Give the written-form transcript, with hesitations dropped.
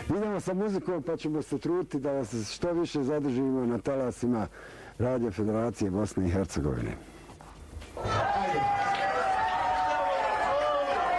Idemo sa muzikom pa ćemo se truditi da vas što više zadržimo na talasima Radio Federacije Bosne i Hercegovine.